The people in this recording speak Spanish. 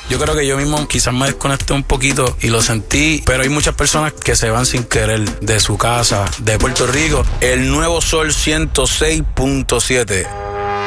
Yo creo que yo mismo quizás me desconecté un poquito y lo sentí, pero hay muchas personas que se van sin querer de su casa, de Puerto Rico. El Nuevo Sol 106.7.